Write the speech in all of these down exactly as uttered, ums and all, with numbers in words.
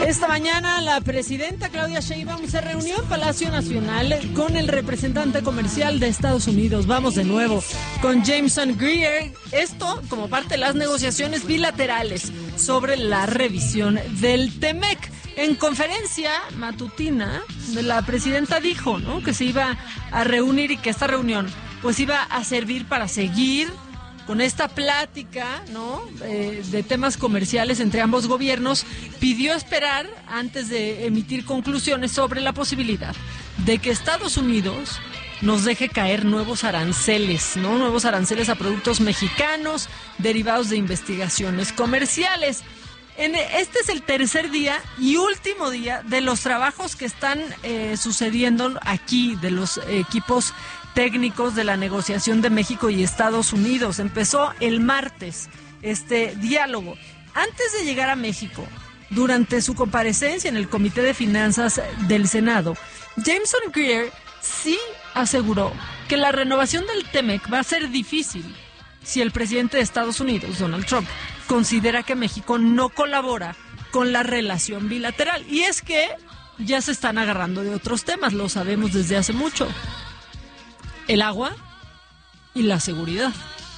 Esta mañana la presidenta Claudia Sheinbaum se reunió en Palacio Nacional con el representante comercial de Estados Unidos. Vamos de nuevo con Jameson Greer. Esto como parte de las negociaciones bilaterales sobre la revisión del T-MEC. En conferencia matutina, la presidenta dijo, ¿no?, que se iba a reunir y que esta reunión pues iba a servir para seguir con esta plática, ¿no?, eh, de temas comerciales entre ambos gobiernos. Pidió esperar antes de emitir conclusiones sobre la posibilidad de que Estados Unidos nos deje caer nuevos aranceles, ¿no?, nuevos aranceles a productos mexicanos derivados de investigaciones comerciales. En, este es el tercer día y último día de los trabajos que están eh, sucediendo aquí, de los equipos técnicos de la negociación de México y Estados Unidos. Empezó el martes este diálogo. Antes de llegar a México, durante su comparecencia en el Comité de Finanzas del Senado, Jameson Greer sí aseguró que la renovación del T-MEC va a ser difícil si el presidente de Estados Unidos, Donald Trump, considera que México no colabora con la relación bilateral. Y es que ya se están agarrando de otros temas, lo sabemos desde hace mucho. El agua y la seguridad.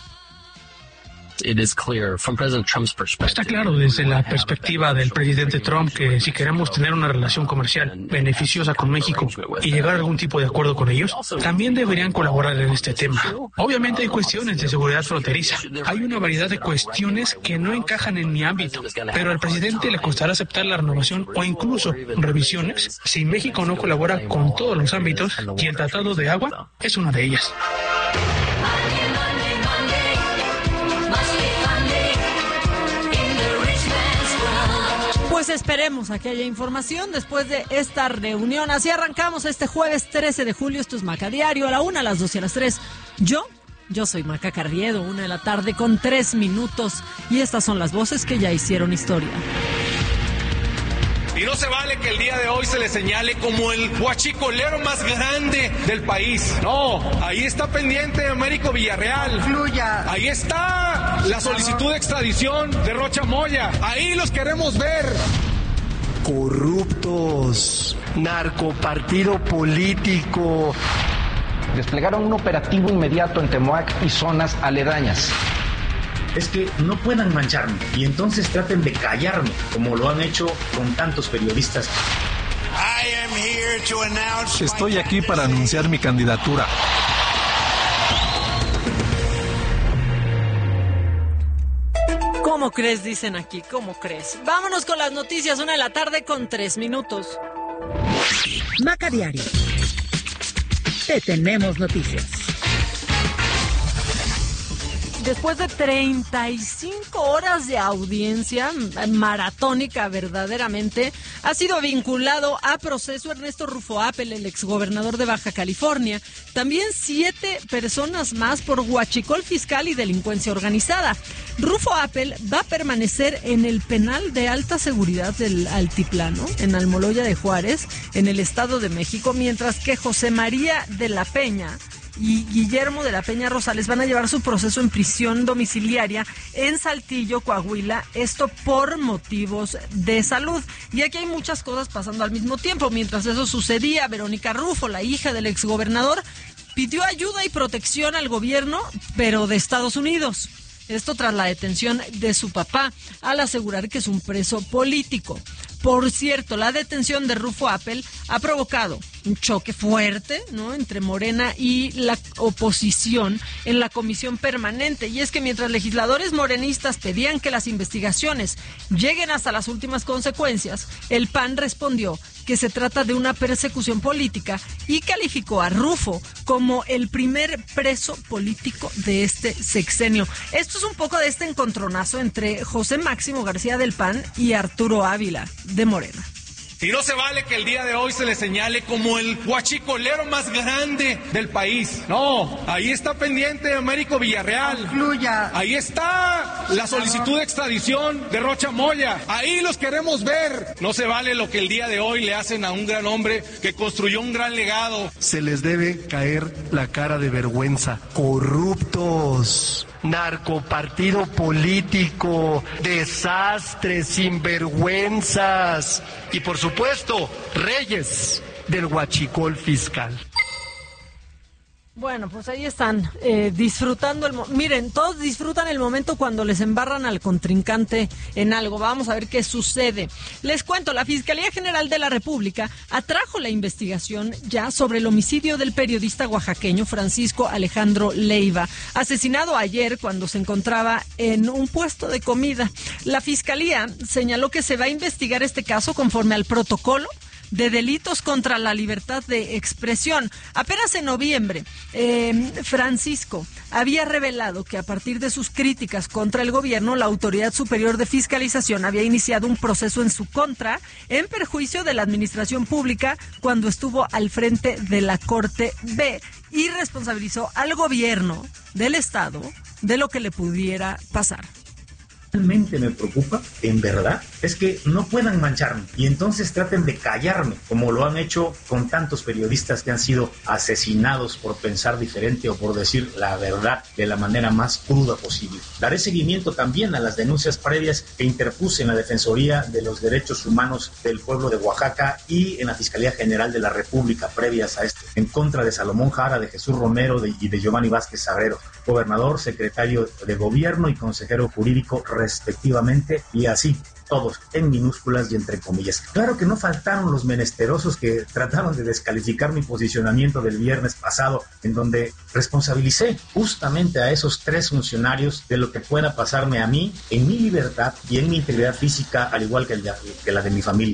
Está claro desde la perspectiva del presidente Trump que si queremos tener una relación comercial beneficiosa con México y llegar a algún tipo de acuerdo con ellos, también deberían colaborar en este tema. Obviamente hay cuestiones de seguridad fronteriza. Hay una variedad de cuestiones que no encajan en mi ámbito, pero al presidente le costará aceptar la renovación o incluso revisiones si México no colabora con todos los ámbitos, y el Tratado de Agua es una de ellas. Pues esperemos a que haya información después de esta reunión. Así arrancamos este jueves trece de julio. Esto es Maca Diario, a la una, a las dos y a las tres. Yo, yo soy Maca Carriedo, una de la tarde con tres minutos. Y estas son las voces que ya hicieron historia. Y no se vale que el día de hoy se le señale como el huachicolero más grande del país. No, ahí está pendiente Américo Villarreal. Fluya. Ahí está la solicitud de extradición de Rocha Moya. Ahí los queremos ver. Corruptos, narcopartido político. Desplegaron un operativo inmediato en Temoac y zonas aledañas. Es que no puedan mancharme y entonces traten de callarme, como lo han hecho con tantos periodistas. Estoy aquí para anunciar mi candidatura. ¿Cómo crees? Dicen aquí, ¿cómo crees? Vámonos con las noticias, una de la tarde con tres minutos. Maca Diario. Te tenemos noticias. Después de treinta y cinco horas de audiencia maratónica verdaderamente, ha sido vinculado a proceso Ernesto Rufo Appel, el exgobernador de Baja California. También siete personas más por huachicol fiscal y delincuencia organizada. Rufo Appel va a permanecer en el penal de alta seguridad del Altiplano, en Almoloya de Juárez, en el Estado de México, mientras que José María de la Peña y Guillermo de la Peña Rosales van a llevar su proceso en prisión domiciliaria en Saltillo, Coahuila, esto por motivos de salud. Y aquí hay muchas cosas pasando al mismo tiempo. Mientras eso sucedía, Verónica Rufo, la hija del exgobernador, pidió ayuda y protección al gobierno, pero de Estados Unidos. Esto tras la detención de su papá, al asegurar que es un preso político. Por cierto, la detención de Rufo Appel ha provocado un choque fuerte, ¿no?, entre Morena y la oposición en la comisión permanente. Y es que mientras legisladores morenistas pedían que las investigaciones lleguen hasta las últimas consecuencias, el P A N respondió que se trata de una persecución política y calificó a Rufo como el primer preso político de este sexenio. Esto es un poco de este encontronazo entre José Máximo García del P A N y Arturo Ávila de Morena. Y no se vale que el día de hoy se le señale como el huachicolero más grande del país. No, ahí está pendiente Américo Villarreal. Fluya. Ahí está la solicitud de extradición de Rocha Moya. Ahí los queremos ver. No se vale lo que el día de hoy le hacen a un gran hombre que construyó un gran legado. Se les debe caer la cara de vergüenza. Corruptos, narcopartido político, desastres, sinvergüenzas y, por supuesto, reyes del huachicol fiscal. Bueno, pues ahí están, eh, disfrutando el... Mo- Miren, todos disfrutan el momento cuando les embarran al contrincante en algo. Vamos a ver qué sucede. Les cuento, la Fiscalía General de la República atrajo la investigación ya sobre el homicidio del periodista oaxaqueño Francisco Alejandro Leiva, asesinado ayer cuando se encontraba en un puesto de comida. La Fiscalía señaló que se va a investigar este caso conforme al protocolo de delitos contra la libertad de expresión. Apenas en noviembre, eh, Francisco había revelado que a partir de sus críticas contra el gobierno, la Autoridad Superior de Fiscalización había iniciado un proceso en su contra en perjuicio de la administración pública cuando estuvo al frente de la Corte B y responsabilizó al gobierno del Estado de lo que le pudiera pasar. Realmente me preocupa, en verdad, es que no puedan mancharme y entonces traten de callarme, como lo han hecho con tantos periodistas que han sido asesinados por pensar diferente o por decir la verdad de la manera más cruda posible. Daré seguimiento también a las denuncias previas que interpuse en la Defensoría de los Derechos Humanos del Pueblo de Oaxaca y en la Fiscalía General de la República previas a esto, en contra de Salomón Jara, de Jesús Romero de, y de Giovanni Vázquez Sagrero, gobernador, secretario de Gobierno y consejero jurídico respectivamente, y así, todos en minúsculas y entre comillas. Claro que no faltaron los menesterosos que trataron de descalificar mi posicionamiento del viernes pasado, en donde responsabilicé justamente a esos tres funcionarios de lo que pueda pasarme a mí, en mi libertad y en mi integridad física, al igual que, el de, que la de mi familia.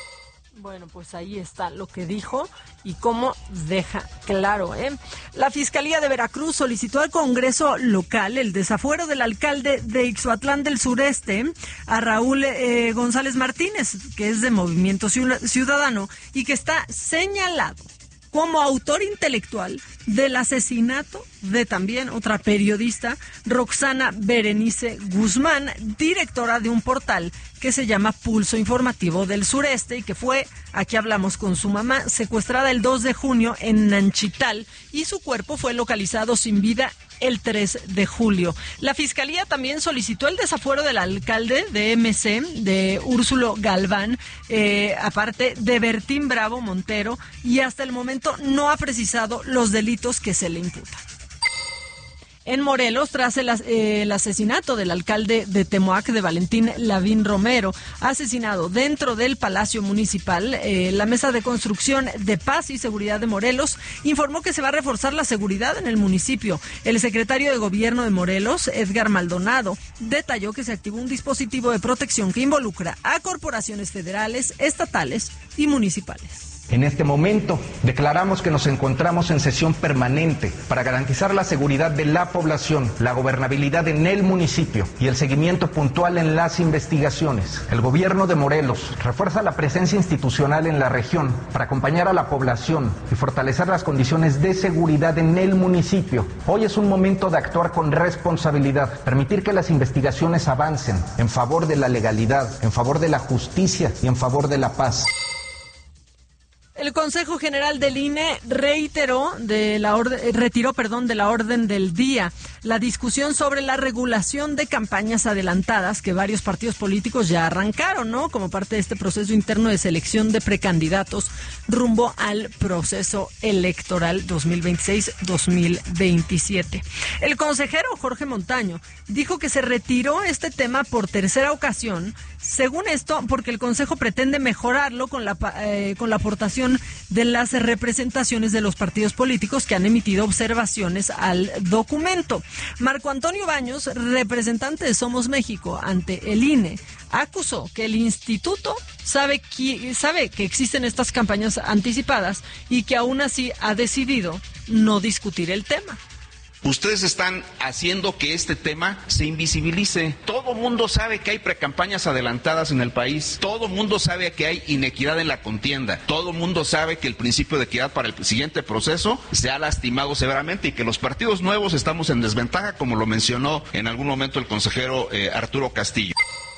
Bueno, pues ahí está lo que dijo y cómo deja claro, ¿eh? La Fiscalía de Veracruz solicitó al Congreso local el desafuero del alcalde de Ixhuatlán del Sureste, a Raúl eh, González Martínez, que es de Movimiento Ciudadano y que está señalado como autor intelectual del asesinato de también otra periodista, Roxana Berenice Guzmán, directora de un portal que se llama Pulso Informativo del Sureste y que fue, aquí hablamos con su mamá, secuestrada el dos de junio en Nanchital y su cuerpo fue localizado sin vida el tres de julio. La Fiscalía también solicitó el desafuero del alcalde de M C, de Úrsulo Galván, eh, aparte de Bertín Bravo Montero, y hasta el momento no ha precisado los delitos que se le imputan. En Morelos, tras el, eh, el asesinato del alcalde de Temoac, de Valentín Lavín Romero, asesinado dentro del Palacio Municipal, eh, la Mesa de Construcción de Paz y Seguridad de Morelos informó que se va a reforzar la seguridad en el municipio. El secretario de Gobierno de Morelos, Edgar Maldonado, detalló que se activó un dispositivo de protección que involucra a corporaciones federales, estatales y municipales. En este momento, declaramos que nos encontramos en sesión permanente para garantizar la seguridad de la población, la gobernabilidad en el municipio y el seguimiento puntual en las investigaciones. El gobierno de Morelos refuerza la presencia institucional en la región para acompañar a la población y fortalecer las condiciones de seguridad en el municipio. Hoy es un momento de actuar con responsabilidad, permitir que las investigaciones avancen en favor de la legalidad, en favor de la justicia y en favor de la paz. El Consejo General del I N E reiteró de la orden, retiró, perdón, de la orden del día la discusión sobre la regulación de campañas adelantadas que varios partidos políticos ya arrancaron, ¿no? Como parte de este proceso interno de selección de precandidatos rumbo al proceso electoral dos mil veintiséis dos mil veintisiete. El consejero Jorge Montaño dijo que se retiró este tema por tercera ocasión, según esto, porque el Consejo pretende mejorarlo con la, eh, con la aportación de las representaciones de los partidos políticos que han emitido observaciones al documento. Marco Antonio Baños, representante de Somos México ante el I N E, acusó que el instituto sabe que, sabe que existen estas campañas anticipadas y que aún así ha decidido no discutir el tema. Ustedes están haciendo que este tema se invisibilice. Todo mundo sabe que hay precampañas adelantadas en el país. Todo mundo sabe que hay inequidad en la contienda. Todo mundo sabe que el principio de equidad para el siguiente proceso se ha lastimado severamente y que los partidos nuevos estamos en desventaja, como lo mencionó en algún momento el consejero eh, Arturo Castillo.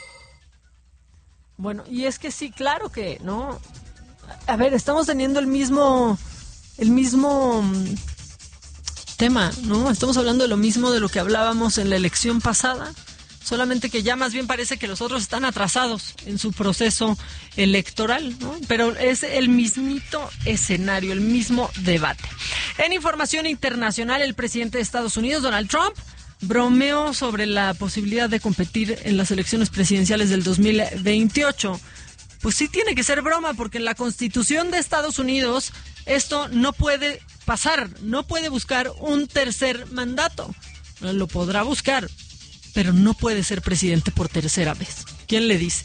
Bueno, y es que sí, claro que, ¿no? A ver, estamos teniendo el mismo, el mismo tema, ¿no? Estamos hablando de lo mismo de lo que hablábamos en la elección pasada, solamente que ya más bien parece que los otros están atrasados en su proceso electoral, ¿no? Pero es el mismito escenario, el mismo debate. En información internacional, el presidente de Estados Unidos, Donald Trump, bromeó sobre la posibilidad de competir en las elecciones presidenciales del dos mil veintiocho. Pues sí tiene que ser broma, porque en la Constitución de Estados Unidos esto no puede pasar, no puede buscar un tercer mandato. Lo podrá buscar, pero no puede ser presidente por tercera vez. ¿Quién le dice?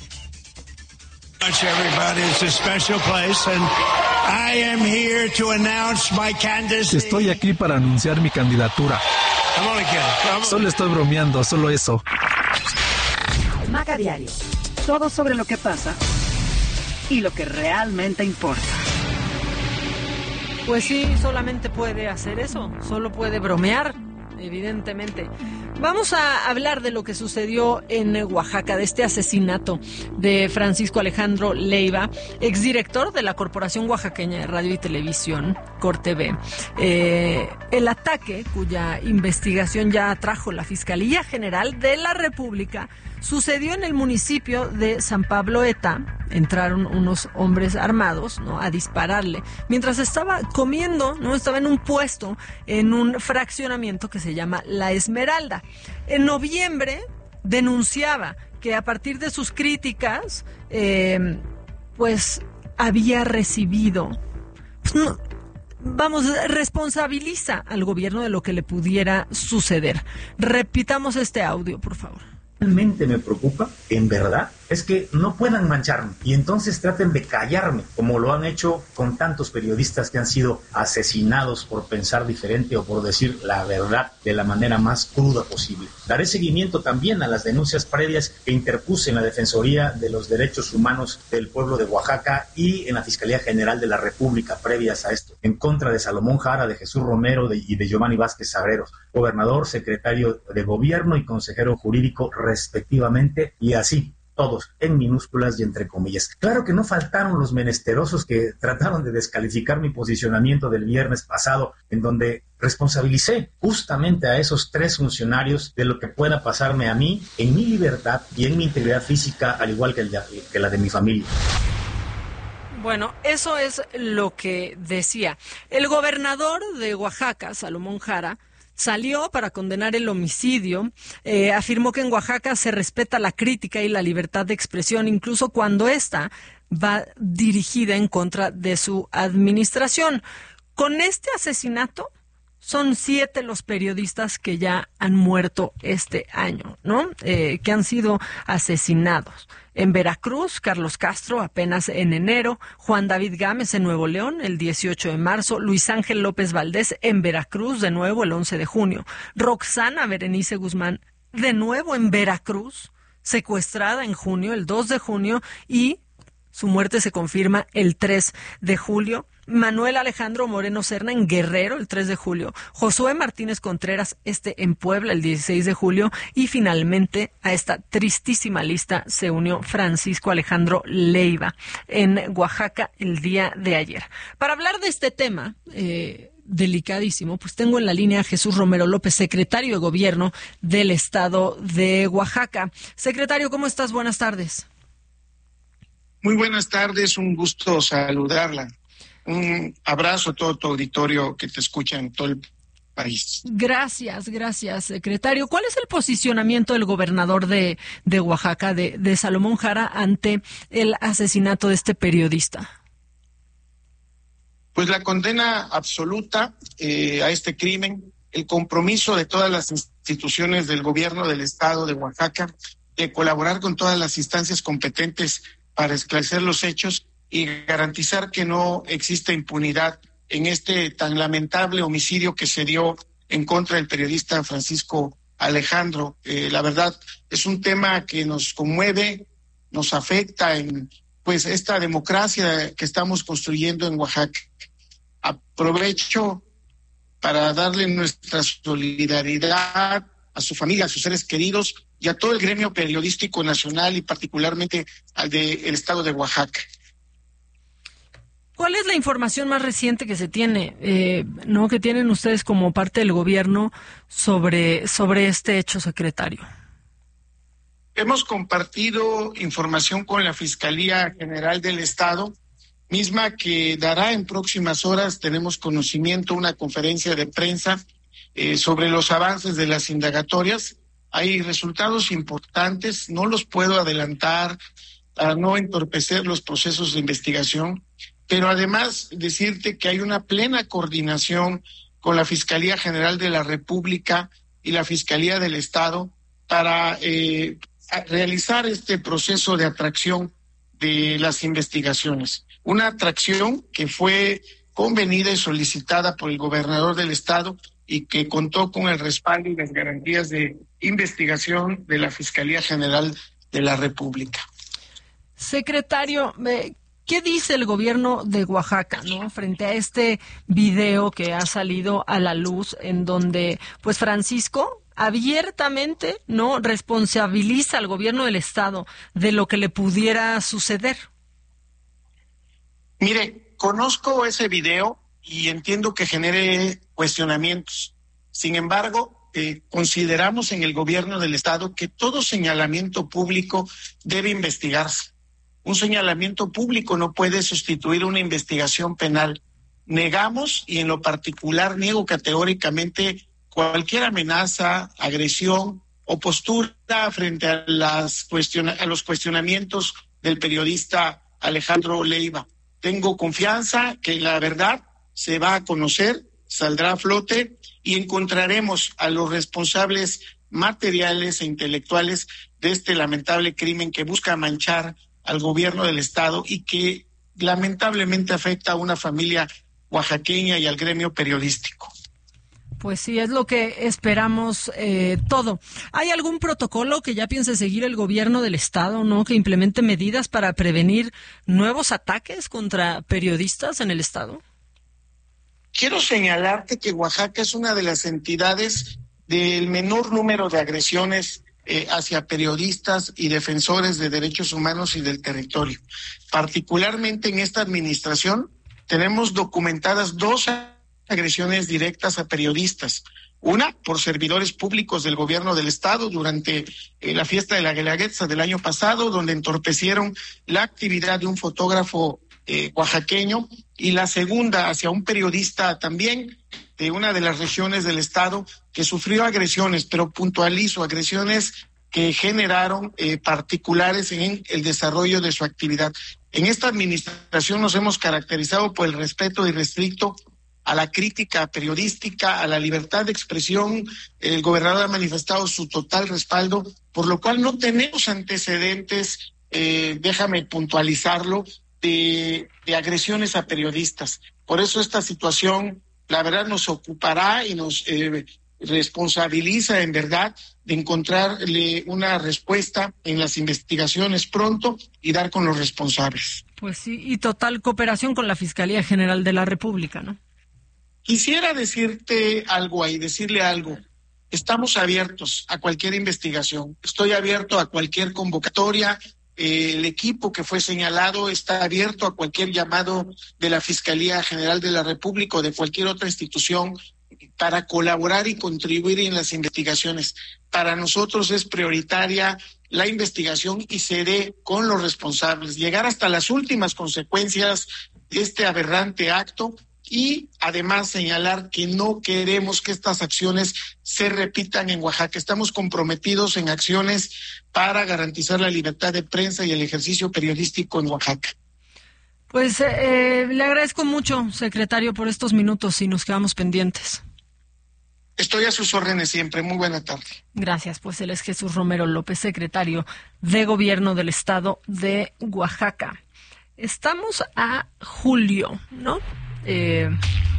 Estoy aquí para anunciar mi candidatura. Solo estoy bromeando, solo eso. Maca Diario. Todo sobre lo que pasa y lo que realmente importa. Pues sí, solamente puede hacer eso, solo puede bromear, evidentemente. Vamos a hablar de lo que sucedió en Oaxaca, de este asesinato de Francisco Alejandro Leiva, exdirector de la Corporación Oaxaqueña de Radio y Televisión, CorTV. Eh, el ataque, cuya investigación ya trajo la Fiscalía General de la República, sucedió en el municipio de San Pablo Eta. Entraron unos hombres armados, ¿no?, a dispararle mientras estaba comiendo, ¿no? Estaba en un puesto en un fraccionamiento que se llama La Esmeralda. En noviembre denunciaba que a partir de sus críticas, eh, pues había recibido, pues no, vamos, responsabiliza al gobierno de lo que le pudiera suceder. Repitamos este audio, por favor. Realmente me preocupa, en verdad, es que no puedan mancharme y entonces traten de callarme, como lo han hecho con tantos periodistas que han sido asesinados por pensar diferente o por decir la verdad de la manera más cruda posible. Daré seguimiento también a las denuncias previas que interpuse en la Defensoría de los Derechos Humanos del Pueblo de Oaxaca y en la Fiscalía General de la República previas a esto, en contra de Salomón Jara, de Jesús Romero de, y de Giovanni Vázquez Sabreros, gobernador, secretario de Gobierno y consejero jurídico respectivamente, y así, todos en minúsculas y entre comillas. Claro que no faltaron los menesterosos que trataron de descalificar mi posicionamiento del viernes pasado, en donde responsabilicé justamente a esos tres funcionarios de lo que pueda pasarme a mí en mi libertad y en mi integridad física, al igual que, el de, que la de mi familia. Bueno, eso es lo que decía. El gobernador de Oaxaca, Salomón Jara, salió para condenar el homicidio, eh, afirmó que en Oaxaca se respeta la crítica y la libertad de expresión, incluso cuando ésta va dirigida en contra de su administración. Con este asesinato, son siete los periodistas que ya han muerto este año, ¿no? Eh, que han sido asesinados. En Veracruz, Carlos Castro apenas en enero, Juan David Gámez en Nuevo León el dieciocho de marzo, Luis Ángel López Valdés en Veracruz de nuevo el once de junio, Roxana Berenice Guzmán de nuevo en Veracruz, secuestrada en junio, el dos de junio, y su muerte se confirma el tres de julio. Manuel Alejandro Moreno Serna en Guerrero el tres de julio, Josué Martínez Contreras este en Puebla el dieciséis de julio, y finalmente a esta tristísima lista se unió Francisco Alejandro Leiva en Oaxaca el día de ayer. Para hablar de este tema eh, delicadísimo, pues tengo en la línea a Jesús Romero López, secretario de Gobierno del Estado de Oaxaca. Secretario, ¿cómo estás? Buenas tardes. Muy buenas tardes, un gusto saludarla. Un abrazo a todo tu auditorio que te escucha en todo el país. Gracias, gracias, secretario. ¿Cuál es el posicionamiento del gobernador de, de Oaxaca, de, de Salomón Jara, ante el asesinato de este periodista? Pues la condena absoluta eh, a este crimen, el compromiso de todas las instituciones del gobierno del estado de Oaxaca de colaborar con todas las instancias competentes para esclarecer los hechos y garantizar que no exista impunidad en este tan lamentable homicidio que se dio en contra del periodista Francisco Alejandro. Eh, la verdad, es un tema que nos conmueve, nos afecta en pues esta democracia que estamos construyendo en Oaxaca. Aprovecho para darle nuestra solidaridad a su familia, a sus seres queridos y a todo el gremio periodístico nacional y particularmente al del estado de Oaxaca. ¿Cuál es la información más reciente que se tiene, eh, no, que tienen ustedes como parte del gobierno sobre, sobre este hecho, secretario? Hemos compartido información con la Fiscalía General del Estado, misma que dará en próximas horas, tenemos conocimiento, una conferencia de prensa eh, sobre los avances de las indagatorias. Hay resultados importantes, no los puedo adelantar para no entorpecer los procesos de investigación, pero además decirte que hay una plena coordinación con la Fiscalía General de la República y la Fiscalía del Estado para eh, realizar este proceso de atracción de las investigaciones. Una atracción que fue convenida y solicitada por el gobernador del Estado y que contó con el respaldo y las garantías de investigación de la Fiscalía General de la República. Secretario, ¿qué dice el gobierno de Oaxaca, no, frente a este video que ha salido a la luz en donde, pues, Francisco abiertamente no responsabiliza al gobierno del Estado de lo que le pudiera suceder? Mire, conozco ese video y entiendo que genere cuestionamientos. Sin embargo, eh, consideramos en el gobierno del Estado que todo señalamiento público debe investigarse. Un señalamiento público no puede sustituir una investigación penal. Negamos, y en lo particular niego categóricamente, cualquier amenaza, agresión o postura frente a, las cuestiona- a los cuestionamientos del periodista Alejandro Leiva. Tengo confianza que la verdad se va a conocer, saldrá a flote y encontraremos a los responsables materiales e intelectuales de este lamentable crimen que busca manchar al gobierno del Estado y que lamentablemente afecta a una familia oaxaqueña y al gremio periodístico. Pues sí, es lo que esperamos eh, todo. ¿Hay algún protocolo que ya piense seguir el gobierno del Estado, no, que implemente medidas para prevenir nuevos ataques contra periodistas en el Estado? Quiero señalarte que Oaxaca es una de las entidades del menor número de agresiones eh, hacia periodistas y defensores de derechos humanos y del territorio. Particularmente en esta administración tenemos documentadas dos agresiones directas a periodistas. Una por servidores públicos del gobierno del Estado durante eh, la fiesta de la Guelaguetza del año pasado, donde entorpecieron la actividad de un fotógrafo eh, oaxaqueño, y la segunda hacia un periodista también de una de las regiones del Estado que sufrió agresiones, pero puntualizo, agresiones que generaron eh, particulares en el desarrollo de su actividad. En esta administración nos hemos caracterizado por el respeto irrestricto a la crítica periodística, a la libertad de expresión. El gobernador ha manifestado su total respaldo, por lo cual no tenemos antecedentes, eh, déjame puntualizarlo, de, de agresiones a periodistas. Por eso esta situación, la verdad, nos ocupará y nos eh, responsabiliza en verdad de encontrarle una respuesta en las investigaciones pronto y dar con los responsables. Pues sí, y total cooperación con la Fiscalía General de la República, ¿no? Quisiera decirte algo ahí, decirle algo. Estamos abiertos a cualquier investigación. Estoy abierto a cualquier convocatoria. Eh, el equipo que fue señalado está abierto a cualquier llamado de la Fiscalía General de la República o de cualquier otra institución para colaborar y contribuir en las investigaciones. Para nosotros es prioritaria la investigación y seré con los responsables. Llegar hasta las últimas consecuencias de este aberrante acto. Y además señalar que no queremos que estas acciones se repitan en Oaxaca. Estamos comprometidos en acciones para garantizar la libertad de prensa y el ejercicio periodístico en Oaxaca. Pues eh, le agradezco mucho, secretario, por estos minutos y nos quedamos pendientes. Estoy a sus órdenes siempre. Muy buena tarde. Gracias. Pues él es Jesús Romero López, secretario de Gobierno del Estado de Oaxaca. Estamos a julio, ¿no? Eh,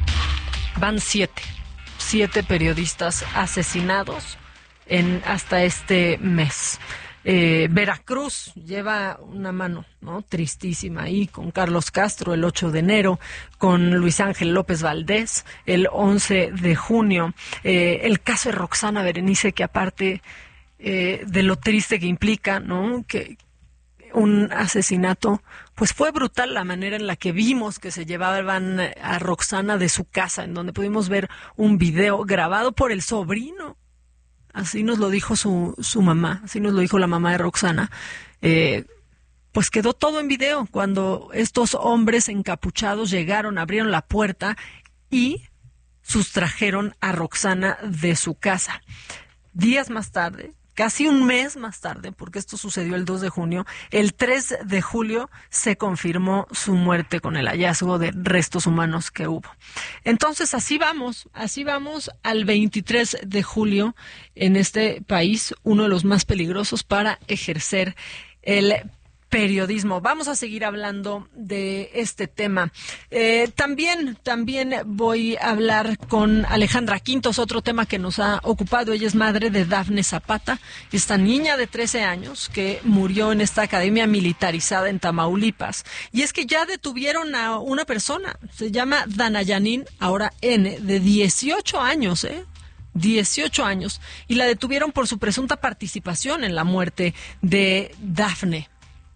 van siete, siete periodistas asesinados en hasta este mes. Eh, Veracruz lleva una mano, ¿no? Tristísima ahí con Carlos Castro el ocho de enero, con Luis Ángel López Valdés el once de junio. Eh, el caso de Roxana Berenice, que aparte eh, de lo triste que implica, ¿no? Que un asesinato, pues fue brutal la manera en la que vimos que se llevaban a Roxana de su casa, en donde pudimos ver un video grabado por el sobrino. Así nos lo dijo su, su mamá, así nos lo dijo la mamá de Roxana. Eh, pues quedó todo en video cuando estos hombres encapuchados llegaron, abrieron la puerta y sustrajeron a Roxana de su casa. Días más tarde, casi un mes más tarde, porque esto sucedió el dos de junio, el tres de julio se confirmó su muerte con el hallazgo de restos humanos que hubo. Entonces así vamos, así vamos al veintitrés de julio en este país, uno de los más peligrosos para ejercer el periodismo. Vamos a seguir hablando de este tema. Eh, también, también voy a hablar con Alejandra Quintos, otro tema que nos ha ocupado. Ella es madre de Dafne Zapata, esta niña de trece años que murió en esta academia militarizada en Tamaulipas. Y es que ya detuvieron a una persona, se llama Danayanin, ahora N, de dieciocho años, ¿eh? dieciocho años, y la detuvieron por su presunta participación en la muerte de Dafne.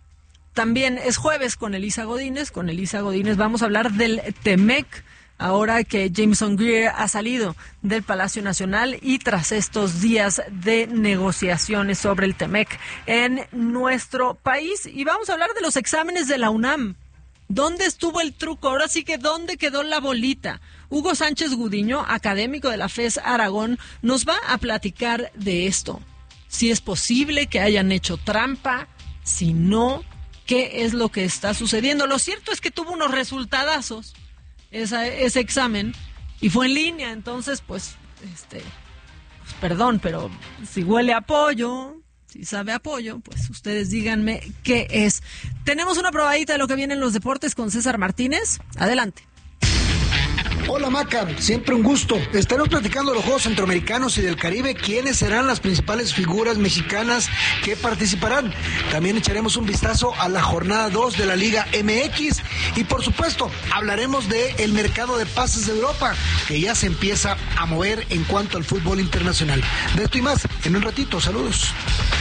También es jueves con Elisa Godínez. Con Elisa Godínez vamos a hablar del Temec, ahora que Jameson Greer ha salido del Palacio Nacional y tras estos días de negociaciones sobre el Temec en nuestro país. Y vamos a hablar de los exámenes de la UNAM. ¿Dónde estuvo el truco? Ahora sí que ¿dónde quedó la bolita? Hugo Sánchez Gudiño, académico de la FES Aragón, nos va a platicar de esto. Si es posible que hayan hecho trampa, si no, ¿qué es lo que está sucediendo? Lo cierto es que tuvo unos resultadazos esa, ese examen y fue en línea, entonces pues, este, pues, perdón, pero si huele a pollo, si sabe a pollo, pues ustedes díganme qué es. Tenemos una probadita de lo que viene en los deportes con César Martínez. Adelante. Hola Maca, siempre un gusto. Estaremos platicando de los Juegos Centroamericanos y del Caribe, quiénes serán las principales figuras mexicanas que participarán. También echaremos un vistazo a la jornada dos de la Liga M X y por supuesto hablaremos del mercado de pases de Europa, que ya se empieza a mover en cuanto al fútbol internacional. De esto y más en un ratito, saludos.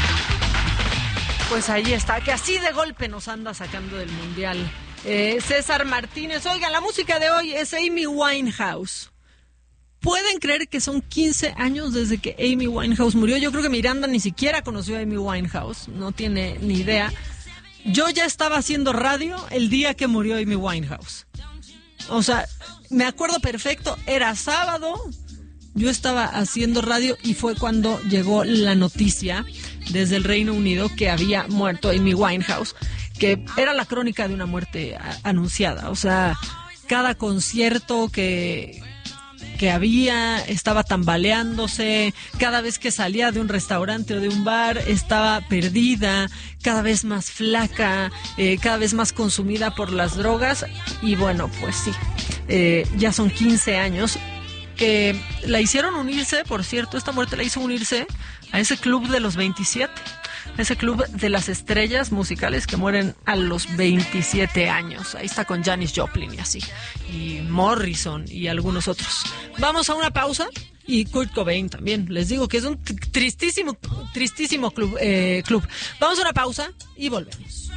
Pues ahí está, que así de golpe nos anda sacando del Mundial. Eh, César Martínez. Oigan, la música de hoy es Amy Winehouse. ¿Pueden creer que son quince años desde que Amy Winehouse murió? Yo creo que Miranda ni siquiera conoció a Amy Winehouse, no tiene ni idea. Yo ya estaba haciendo radio el día que murió Amy Winehouse. O sea, me acuerdo perfecto, era sábado, yo estaba haciendo radio y fue cuando llegó la noticia desde el Reino Unido que había muerto Amy Winehouse, que era la crónica de una muerte a- anunciada. O sea, cada concierto que, que había estaba tambaleándose, cada vez que salía de un restaurante o de un bar estaba perdida, cada vez más flaca, eh, cada vez más consumida por las drogas. Y bueno, pues sí, eh, ya son quince años que la hicieron unirse, por cierto, esta muerte la hizo unirse a ese club de los veintisiete. Ese club de las estrellas musicales que mueren a los veintisiete años. Ahí está con Janis Joplin y así. Y Morrison y algunos otros. Vamos a una pausa. Y Kurt Cobain también. Les digo que es un tristísimo, tristísimo club. Eh, club. Vamos a una pausa y volvemos.